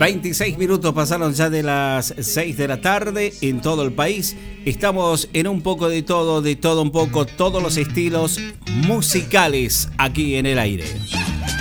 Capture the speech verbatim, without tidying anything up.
veintiséis minutos pasaron ya de las seis de la tarde en todo el país. Estamos en un poco de todo, de todo un poco, todos los estilos musicales aquí en el aire.